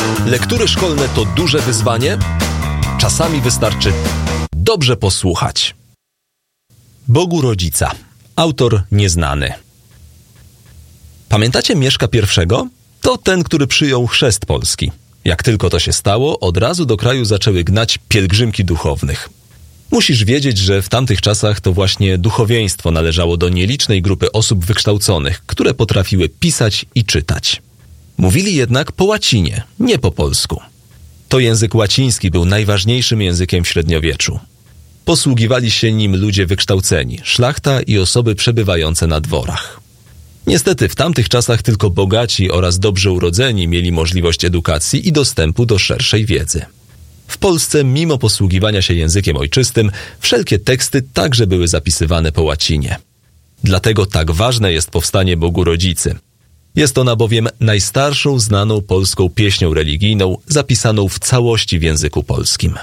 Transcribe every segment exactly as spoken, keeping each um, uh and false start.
Lektury szkolne to duże wyzwanie? Czasami wystarczy dobrze posłuchać. Bogu Rodzica. Autor nieznany. Pamiętacie Mieszka pierwszego? To ten, który przyjął chrzest polski. Jak tylko to się stało, od razu do kraju zaczęły gnać pielgrzymki duchownych. Musisz wiedzieć, że w tamtych czasach to właśnie duchowieństwo należało do nielicznej grupy osób wykształconych, które potrafiły pisać i czytać. Mówili jednak po łacinie, nie po polsku. To język łaciński był najważniejszym językiem w średniowieczu. Posługiwali się nim ludzie wykształceni, szlachta i osoby przebywające na dworach. Niestety w tamtych czasach tylko bogaci oraz dobrze urodzeni mieli możliwość edukacji i dostępu do szerszej wiedzy. W Polsce, mimo posługiwania się językiem ojczystym, wszelkie teksty także były zapisywane po łacinie. Dlatego tak ważne jest powstanie Bogu Rodzicy. Jest ona bowiem najstarszą znaną polską pieśnią religijną, zapisaną w całości w języku polskim.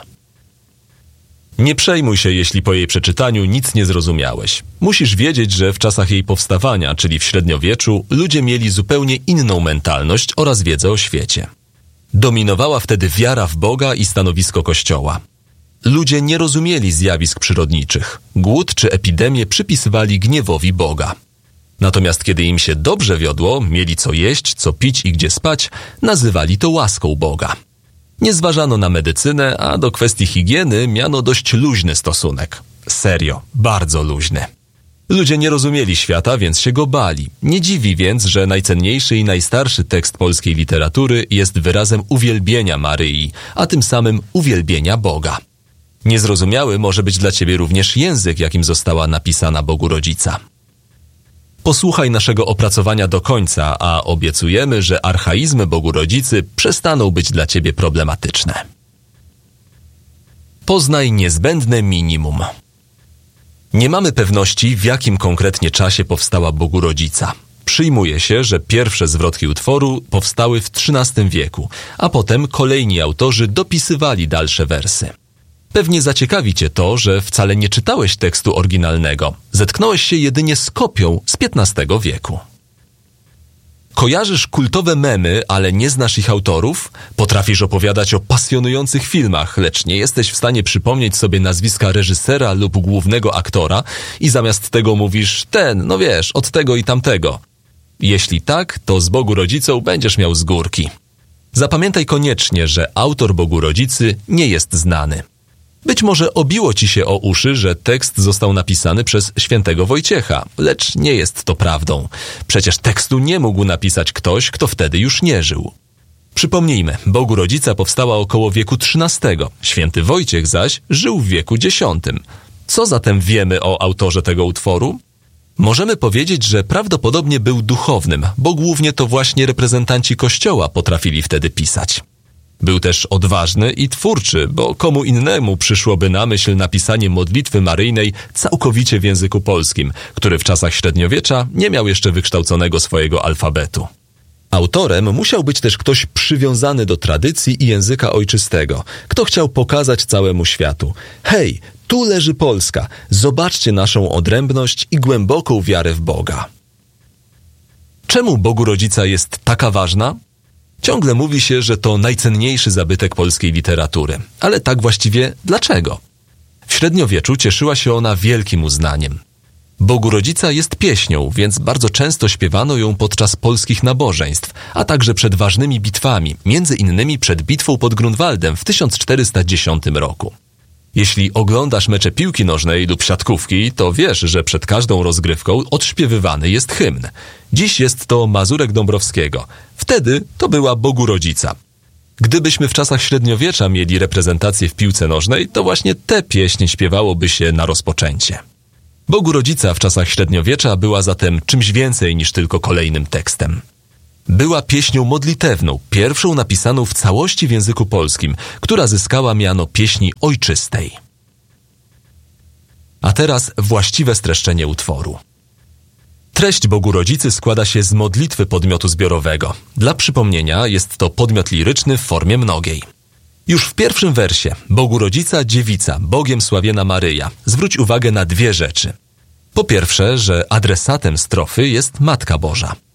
Nie przejmuj się, jeśli po jej przeczytaniu nic nie zrozumiałeś. Musisz wiedzieć, że w czasach jej powstawania, czyli w średniowieczu, ludzie mieli zupełnie inną mentalność oraz wiedzę o świecie. Dominowała wtedy wiara w Boga i stanowisko Kościoła. Ludzie nie rozumieli zjawisk przyrodniczych. Głód czy epidemię przypisywali gniewowi Boga. Natomiast kiedy im się dobrze wiodło, mieli co jeść, co pić i gdzie spać, nazywali to łaską Boga. Nie zważano na medycynę, a do kwestii higieny miano dość luźny stosunek. Serio, bardzo luźny. Ludzie nie rozumieli świata, więc się go bali. Nie dziwi więc, że najcenniejszy i najstarszy tekst polskiej literatury jest wyrazem uwielbienia Maryi, a tym samym uwielbienia Boga. Niezrozumiały może być dla ciebie również język, jakim została napisana Bogu Rodzica. Posłuchaj naszego opracowania do końca, a obiecujemy, że archaizmy Bogu Rodzicy przestaną być dla ciebie problematyczne. Poznaj niezbędne minimum. Nie mamy pewności, w jakim konkretnie czasie powstała Bogu Rodzica. Przyjmuje się, że pierwsze zwrotki utworu powstały w trzynastym wieku, a potem kolejni autorzy dopisywali dalsze wersy. Pewnie zaciekawi cię to, że wcale nie czytałeś tekstu oryginalnego. Zetknąłeś się jedynie z kopią z piętnastego wieku. Kojarzysz kultowe memy, ale nie znasz ich autorów? Potrafisz opowiadać o pasjonujących filmach, lecz nie jesteś w stanie przypomnieć sobie nazwiska reżysera lub głównego aktora i zamiast tego mówisz ten, no wiesz, od tego i tamtego. Jeśli tak, to z Bogu Rodzicą będziesz miał z górki. Zapamiętaj koniecznie, że autor Bogu Rodzicy nie jest znany. Być może obiło ci się o uszy, że tekst został napisany przez świętego Wojciecha, lecz nie jest to prawdą. Przecież tekstu nie mógł napisać ktoś, kto wtedy już nie żył. Przypomnijmy, Bogu Rodzica powstała około wieku trzynastego, święty Wojciech zaś żył w wieku dziesiątym. Co zatem wiemy o autorze tego utworu? Możemy powiedzieć, że prawdopodobnie był duchownym, bo głównie to właśnie reprezentanci Kościoła potrafili wtedy pisać. Był też odważny i twórczy, bo komu innemu przyszłoby na myśl napisanie modlitwy maryjnej całkowicie w języku polskim, który w czasach średniowiecza nie miał jeszcze wykształconego swojego alfabetu. Autorem musiał być też ktoś przywiązany do tradycji i języka ojczystego, kto chciał pokazać całemu światu: hej, tu leży Polska, zobaczcie naszą odrębność i głęboką wiarę w Boga. Czemu Bogu Rodzica jest taka ważna? Ciągle mówi się, że to najcenniejszy zabytek polskiej literatury. Ale tak właściwie dlaczego? W średniowieczu cieszyła się ona wielkim uznaniem. Bogu Rodzica jest pieśnią, więc bardzo często śpiewano ją podczas polskich nabożeństw, a także przed ważnymi bitwami, między innymi przed bitwą pod Grunwaldem w tysiąc czterysta dziesiątym roku. Jeśli oglądasz mecze piłki nożnej lub siatkówki, to wiesz, że przed każdą rozgrywką odśpiewywany jest hymn. Dziś jest to Mazurek Dąbrowskiego. Wtedy to była Bogu Rodzica. Gdybyśmy w czasach średniowiecza mieli reprezentację w piłce nożnej, to właśnie tę pieśń śpiewałoby się na rozpoczęcie. Bogu Rodzica w czasach średniowiecza była zatem czymś więcej niż tylko kolejnym tekstem. Była pieśnią modlitewną, pierwszą napisaną w całości w języku polskim, która zyskała miano pieśni ojczystej. A teraz właściwe streszczenie utworu. Treść Bogu Rodzicy składa się z modlitwy podmiotu zbiorowego. Dla przypomnienia jest to podmiot liryczny w formie mnogiej. Już w pierwszym wersie Bogu Rodzica, dziewica, Bogiem sławiena Maryja. Zwróć uwagę na dwie rzeczy. Po pierwsze, że adresatem strofy jest Matka Boża.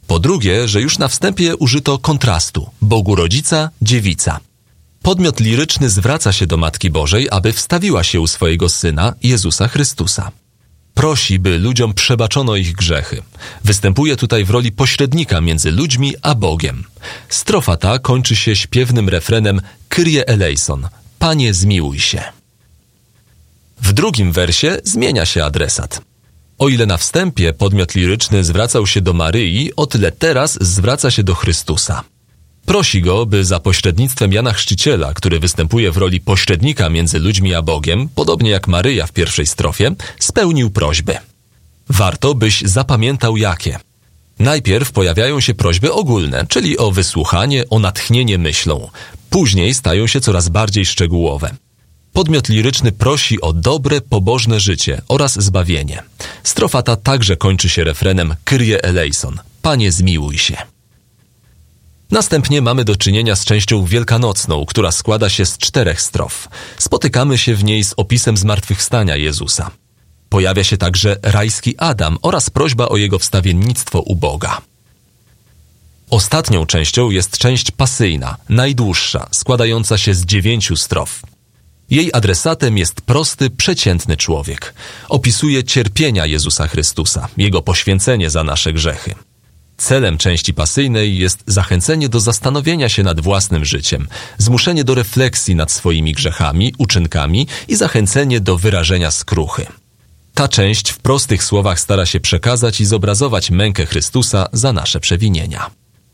Po drugie, że już na wstępie użyto kontrastu Bogu Rodzica, dziewica. Podmiot liryczny zwraca się do Matki Bożej, aby wstawiła się u swojego Syna, Jezusa Chrystusa. Prosi, by ludziom przebaczono ich grzechy. Występuje tutaj w roli pośrednika między ludźmi a Bogiem. Strofa ta kończy się śpiewnym refrenem Kyrie eleison, Panie zmiłuj się. W drugim wersie zmienia się adresat. O ile na wstępie podmiot liryczny zwracał się do Maryi, o tyle teraz zwraca się do Chrystusa. Prosi go, by za pośrednictwem Jana Chrzciciela, który występuje w roli pośrednika między ludźmi a Bogiem, podobnie jak Maryja w pierwszej strofie, spełnił prośby. Warto, byś zapamiętał jakie. Najpierw pojawiają się prośby ogólne, czyli o wysłuchanie, o natchnienie myślą. Później stają się coraz bardziej szczegółowe. Podmiot liryczny prosi o dobre, pobożne życie oraz zbawienie. Strofa ta także kończy się refrenem Kyrie eleison, Panie zmiłuj się. Następnie mamy do czynienia z częścią wielkanocną, która składa się z czterech strof. Spotykamy się w niej z opisem zmartwychwstania Jezusa. Pojawia się także rajski Adam oraz prośba o jego wstawiennictwo u Boga. Ostatnią częścią jest część pasyjna, najdłuższa, składająca się z dziewięciu strof. Jej adresatem jest prosty, przeciętny człowiek. Opisuje cierpienia Jezusa Chrystusa, jego poświęcenie za nasze grzechy. Celem części pasyjnej jest zachęcenie do zastanowienia się nad własnym życiem, zmuszenie do refleksji nad swoimi grzechami, uczynkami i zachęcenie do wyrażenia skruchy. Ta część w prostych słowach stara się przekazać i zobrazować mękę Chrystusa za nasze przewinienia.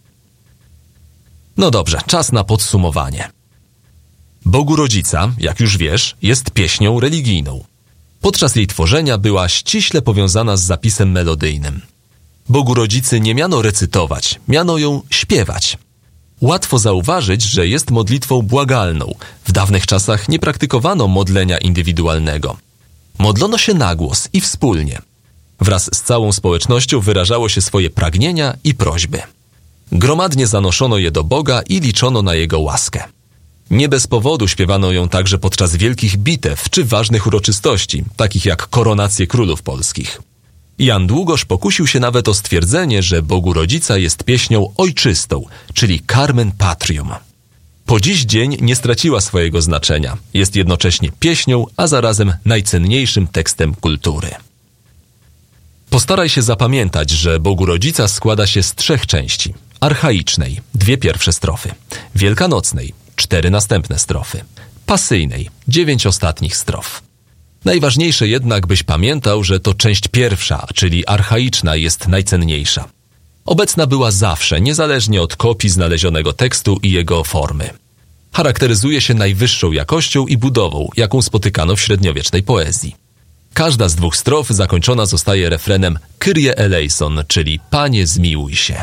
No dobrze, czas na podsumowanie. Bogu Rodzica, jak już wiesz, jest pieśnią religijną. Podczas jej tworzenia była ściśle powiązana z zapisem melodyjnym. Bogu Rodzicy nie miano recytować, miano ją śpiewać. Łatwo zauważyć, że jest modlitwą błagalną. W dawnych czasach nie praktykowano modlenia indywidualnego. Modlono się na głos i wspólnie. Wraz z całą społecznością wyrażało się swoje pragnienia i prośby. Gromadnie zanoszono je do Boga i liczono na Jego łaskę. Nie bez powodu śpiewano ją także podczas wielkich bitew czy ważnych uroczystości, takich jak koronacje królów polskich. Jan Długosz pokusił się nawet o stwierdzenie, że Bogu Rodzica jest pieśnią ojczystą, czyli Carmen Patrium. Po dziś dzień nie straciła swojego znaczenia. Jest jednocześnie pieśnią, a zarazem najcenniejszym tekstem kultury. Postaraj się zapamiętać, że Bogu Rodzica składa się z trzech części. Archaicznej, dwie pierwsze strofy. Wielkanocnej, cztery następne strofy. Pasyjnej, dziewięć ostatnich strof. Najważniejsze jednak, byś pamiętał, że to część pierwsza, czyli archaiczna, jest najcenniejsza. Obecna była zawsze, niezależnie od kopii znalezionego tekstu i jego formy. Charakteryzuje się najwyższą jakością i budową, jaką spotykano w średniowiecznej poezji. Każda z dwóch strof zakończona zostaje refrenem Kyrie eleison, czyli Panie zmiłuj się.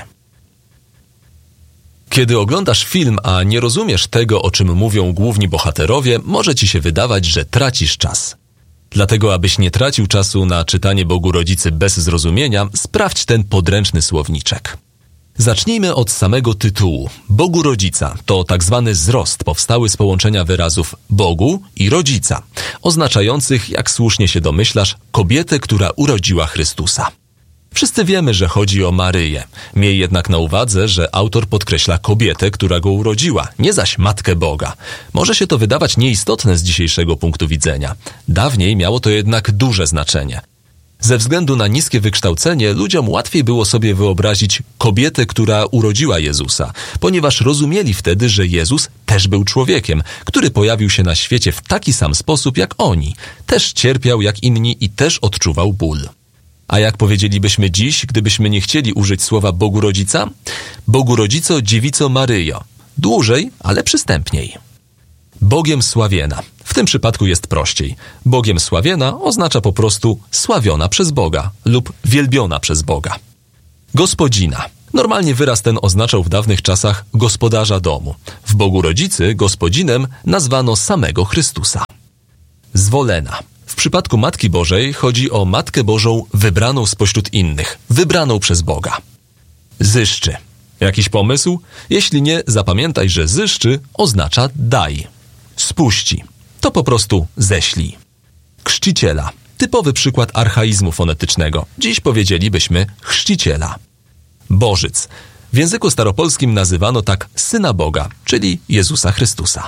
Kiedy oglądasz film, a nie rozumiesz tego, o czym mówią główni bohaterowie, może ci się wydawać, że tracisz czas. Dlatego, abyś nie tracił czasu na czytanie Bogu Rodzicy bez zrozumienia, sprawdź ten podręczny słowniczek. Zacznijmy od samego tytułu. Bogu Rodzica to tak zwany zrost powstały z połączenia wyrazów Bogu i Rodzica, oznaczających, jak słusznie się domyślasz, kobietę, która urodziła Chrystusa. Wszyscy wiemy, że chodzi o Maryję. Miej jednak na uwadze, że autor podkreśla kobietę, która go urodziła, nie zaś Matkę Boga. Może się to wydawać nieistotne z dzisiejszego punktu widzenia. Dawniej miało to jednak duże znaczenie. Ze względu na niskie wykształcenie ludziom łatwiej było sobie wyobrazić kobietę, która urodziła Jezusa, ponieważ rozumieli wtedy, że Jezus też był człowiekiem, który pojawił się na świecie w taki sam sposób jak oni. Też cierpiał jak inni i też odczuwał ból. A jak powiedzielibyśmy dziś, gdybyśmy nie chcieli użyć słowa Bogu Rodzica? Bogu Rodzico, Dziewico Maryjo. Dłużej, ale przystępniej. Bogiem sławiena. W tym przypadku jest prościej. Bogiem sławiena oznacza po prostu sławiona przez Boga lub wielbiona przez Boga. Gospodzina. Normalnie wyraz ten oznaczał w dawnych czasach gospodarza domu. W Bogu Rodzicy gospodzinem nazwano samego Chrystusa. Zwolena. W przypadku Matki Bożej chodzi o Matkę Bożą wybraną spośród innych, wybraną przez Boga. Zyszczy. Jakiś pomysł? Jeśli nie, zapamiętaj, że zyszczy oznacza daj. Spuści. To po prostu ześlij. Chrzciciela. Typowy przykład archaizmu fonetycznego. Dziś powiedzielibyśmy chrzciciela. Bożyc. W języku staropolskim nazywano tak Syna Boga, czyli Jezusa Chrystusa.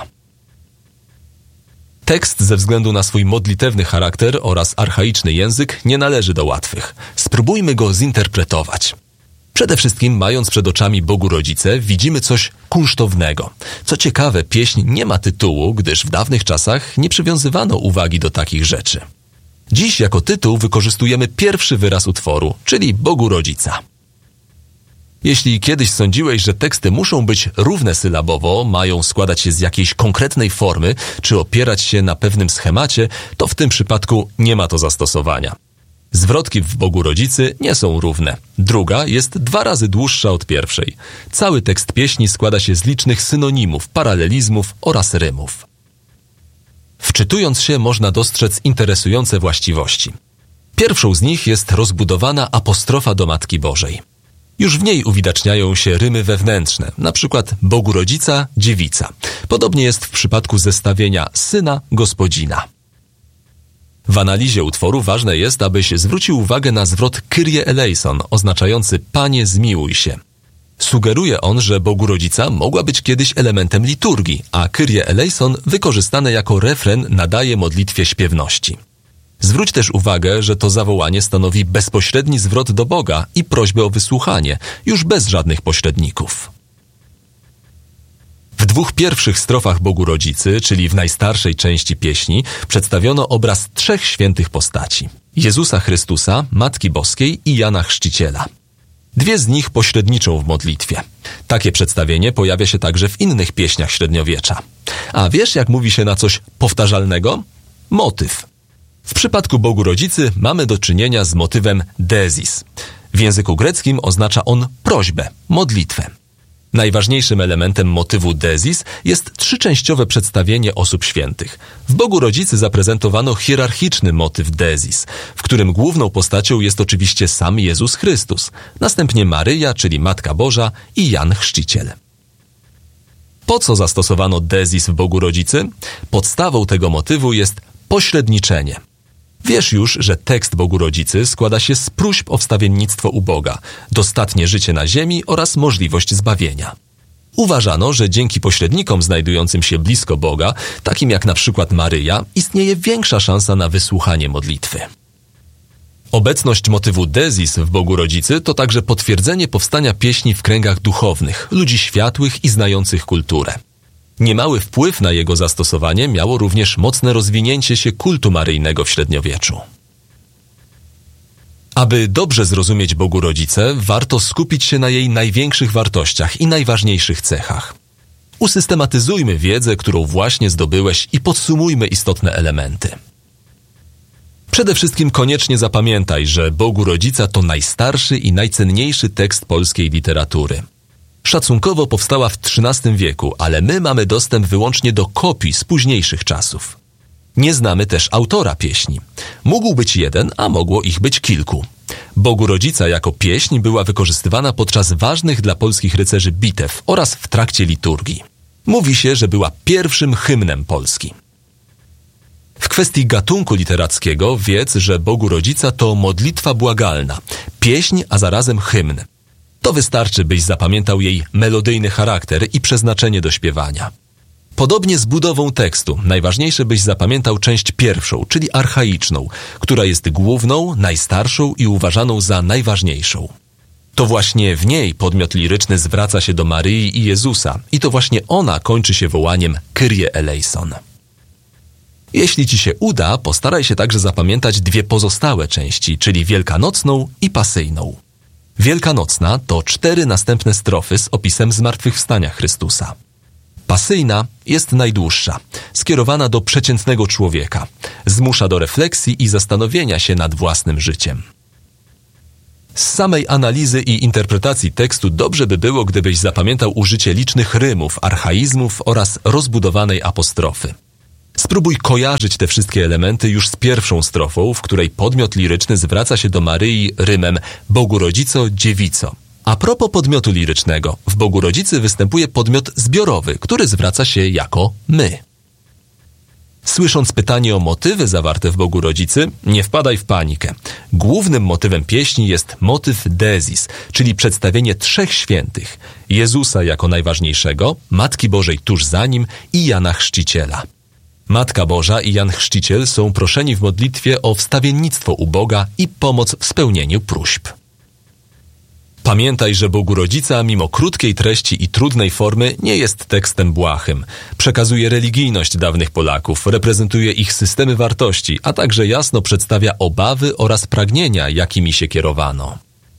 Tekst ze względu na swój modlitewny charakter oraz archaiczny język nie należy do łatwych. Spróbujmy go zinterpretować. Przede wszystkim, mając przed oczami Bogu Rodzice, widzimy coś kunsztownego. Co ciekawe, pieśń nie ma tytułu, gdyż w dawnych czasach nie przywiązywano uwagi do takich rzeczy. Dziś jako tytuł wykorzystujemy pierwszy wyraz utworu, czyli Bogu Rodzica. Jeśli kiedyś sądziłeś, że teksty muszą być równe sylabowo, mają składać się z jakiejś konkretnej formy, czy opierać się na pewnym schemacie, to w tym przypadku nie ma to zastosowania. Zwrotki w Bogu Rodzicy nie są równe. Druga jest dwa razy dłuższa od pierwszej. Cały tekst pieśni składa się z licznych synonimów, paralelizmów oraz rymów. Wczytując się, można dostrzec interesujące właściwości. Pierwszą z nich jest rozbudowana apostrofa do Matki Bożej. Już w niej uwidaczniają się rymy wewnętrzne, na przykład Bogu Rodzica, dziewica. Podobnie jest w przypadku zestawienia syna, gospodzina. W analizie utworu ważne jest, abyś zwrócił uwagę na zwrot Kyrie eleison, oznaczający Panie zmiłuj się. Sugeruje on, że Bogu Rodzica mogła być kiedyś elementem liturgii, a Kyrie eleison wykorzystane jako refren nadaje modlitwie śpiewności. Zwróć też uwagę, że to zawołanie stanowi bezpośredni zwrot do Boga i prośbę o wysłuchanie, już bez żadnych pośredników. W dwóch pierwszych strofach Bogu Rodzicy, czyli w najstarszej części pieśni, przedstawiono obraz trzech świętych postaci: Jezusa Chrystusa, Matki Boskiej i Jana Chrzciciela. Dwie z nich pośredniczą w modlitwie. Takie przedstawienie pojawia się także w innych pieśniach średniowiecza. A wiesz, jak mówi się na coś powtarzalnego? Motyw. W przypadku Bogu Rodzicy mamy do czynienia z motywem desis. W języku greckim oznacza on prośbę, modlitwę. Najważniejszym elementem motywu desis jest trzyczęściowe przedstawienie osób świętych. W Bogu Rodzicy zaprezentowano hierarchiczny motyw desis, w którym główną postacią jest oczywiście sam Jezus Chrystus, następnie Maryja, czyli Matka Boża, i Jan Chrzciciel. Po co zastosowano desis w Bogu Rodzicy? Podstawą tego motywu jest pośredniczenie. Wiesz już, że tekst Bogu Rodzicy składa się z próśb o wstawiennictwo u Boga, dostatnie życie na ziemi oraz możliwość zbawienia. Uważano, że dzięki pośrednikom znajdującym się blisko Boga, takim jak na przykład Maryja, istnieje większa szansa na wysłuchanie modlitwy. Obecność motywu desis w Bogu Rodzicy to także potwierdzenie powstania pieśni w kręgach duchownych, ludzi światłych i znających kulturę. Niemały wpływ na jego zastosowanie miało również mocne rozwinięcie się kultu maryjnego w średniowieczu. Aby dobrze zrozumieć Bogu Rodzicę, warto skupić się na jej największych wartościach i najważniejszych cechach. Usystematyzujmy wiedzę, którą właśnie zdobyłeś, i podsumujmy istotne elementy. Przede wszystkim koniecznie zapamiętaj, że Bogu Rodzica to najstarszy i najcenniejszy tekst polskiej literatury. Szacunkowo powstała w trzynastym wieku, ale my mamy dostęp wyłącznie do kopii z późniejszych czasów. Nie znamy też autora pieśni. Mógł być jeden, a mogło ich być kilku. Bogu Rodzica jako pieśń była wykorzystywana podczas ważnych dla polskich rycerzy bitew oraz w trakcie liturgii. Mówi się, że była pierwszym hymnem Polski. W kwestii gatunku literackiego wiedz, że Bogu Rodzica to modlitwa błagalna, pieśń, a zarazem hymn. To wystarczy, byś zapamiętał jej melodyjny charakter i przeznaczenie do śpiewania. Podobnie z budową tekstu, najważniejsze byś zapamiętał część pierwszą, czyli archaiczną, która jest główną, najstarszą i uważaną za najważniejszą. To właśnie w niej podmiot liryczny zwraca się do Maryi i Jezusa i to właśnie ona kończy się wołaniem Kyrie eleison. Jeśli ci się uda, postaraj się także zapamiętać dwie pozostałe części, czyli wielkanocną i pasyjną. Wielkanocna to cztery następne strofy z opisem zmartwychwstania Chrystusa. Pasyjna jest najdłuższa, skierowana do przeciętnego człowieka. Zmusza do refleksji i zastanowienia się nad własnym życiem. Z samej analizy i interpretacji tekstu dobrze by było, gdybyś zapamiętał użycie licznych rymów, archaizmów oraz rozbudowanej apostrofy. Spróbuj kojarzyć te wszystkie elementy już z pierwszą strofą, w której podmiot liryczny zwraca się do Maryi rymem Bogu Rodzico, dziewico. A propos podmiotu lirycznego, w Bogu Rodzicy występuje podmiot zbiorowy, który zwraca się jako my. Słysząc pytanie o motywy zawarte w Bogu Rodzicy, nie wpadaj w panikę. Głównym motywem pieśni jest motyw desis, czyli przedstawienie trzech świętych. Jezusa jako najważniejszego, Matki Bożej tuż za nim i Jana Chrzciciela. Matka Boża i Jan Chrzciciel są proszeni w modlitwie o wstawiennictwo u Boga i pomoc w spełnieniu próśb. Pamiętaj, że Bogu Rodzica, mimo krótkiej treści i trudnej formy, nie jest tekstem błahym. Przekazuje religijność dawnych Polaków, reprezentuje ich systemy wartości, a także jasno przedstawia obawy oraz pragnienia, jakimi się kierowano.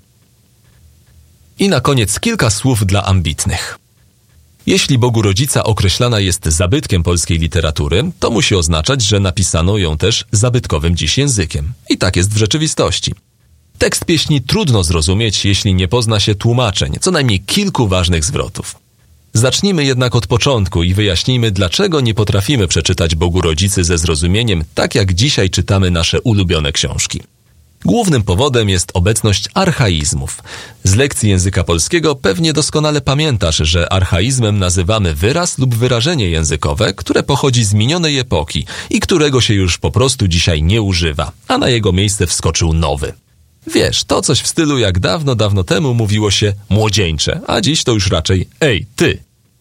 I na koniec kilka słów dla ambitnych. Jeśli Bogu Rodzica określana jest zabytkiem polskiej literatury, to musi oznaczać, że napisano ją też zabytkowym dziś językiem. I tak jest w rzeczywistości. Tekst pieśni trudno zrozumieć, jeśli nie pozna się tłumaczeń, co najmniej kilku ważnych zwrotów. Zacznijmy jednak od początku i wyjaśnijmy, dlaczego nie potrafimy przeczytać Bogu Rodzicy ze zrozumieniem, tak jak dzisiaj czytamy nasze ulubione książki. Głównym powodem jest obecność archaizmów. Z lekcji języka polskiego pewnie doskonale pamiętasz, że archaizmem nazywamy wyraz lub wyrażenie językowe, które pochodzi z minionej epoki i którego się już po prostu dzisiaj nie używa, a na jego miejsce wskoczył nowy. Wiesz, to coś w stylu jak dawno, dawno temu mówiło się młodzieńcze, a dziś to już raczej ej, ty.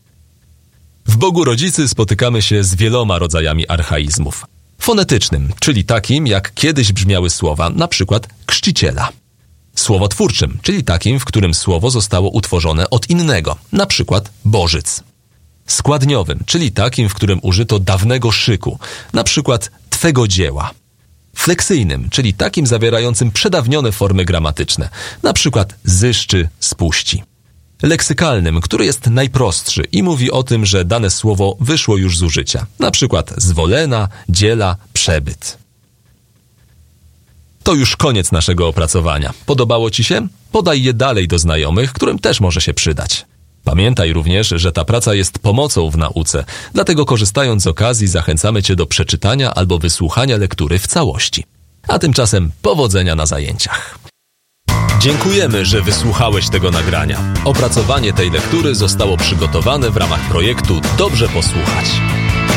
W Bogu Rodzicy spotykamy się z wieloma rodzajami archaizmów. Fonetycznym, czyli takim, jak kiedyś brzmiały słowa, na przykład chrzciciela. Słowotwórczym, czyli takim, w którym słowo zostało utworzone od innego, na przykład bożyc. Składniowym, czyli takim, w którym użyto dawnego szyku, na przykład twego dzieła. Fleksyjnym, czyli takim zawierającym przedawnione formy gramatyczne, na przykład zyszczy, spuści. Leksykalnym, który jest najprostszy i mówi o tym, że dane słowo wyszło już z użycia, na przykład zwolena, dziela, przebyt. To już koniec naszego opracowania. Podobało Ci się? Podaj je dalej do znajomych, którym też może się przydać. Pamiętaj również, że ta praca jest pomocą w nauce, dlatego korzystając z okazji zachęcamy Cię do przeczytania albo wysłuchania lektury w całości. A tymczasem powodzenia na zajęciach. Dziękujemy, że wysłuchałeś tego nagrania. Opracowanie tej lektury zostało przygotowane w ramach projektu Dobrze Posłuchać.